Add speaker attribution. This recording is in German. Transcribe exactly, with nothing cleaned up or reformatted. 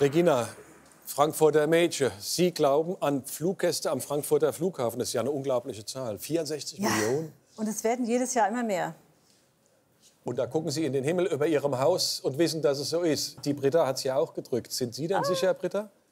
Speaker 1: Regina, Frankfurter Mädchen, Sie glauben an Fluggäste am Frankfurter Flughafen. Das ist ja eine unglaubliche Zahl. vierundsechzig
Speaker 2: Ja.
Speaker 1: Millionen.
Speaker 2: Und es werden jedes Jahr immer mehr.
Speaker 1: Und da gucken Sie in den Himmel über Ihrem Haus und wissen, dass es so ist. Die Britta hat es ja auch gedrückt. Sind Sie denn
Speaker 2: Ah.
Speaker 1: sicher, Britta?